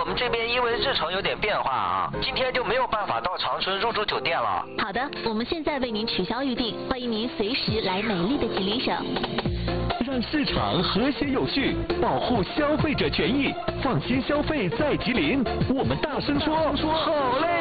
们这边因为日程有点变化啊，今天就没有办法到长春入住酒店了。 好的，我们现在为您取消预定，欢迎您随时来美丽的吉林省。 让市场和谐有序，保护消费者权益，放心消费在吉林。我们大声说，好嘞！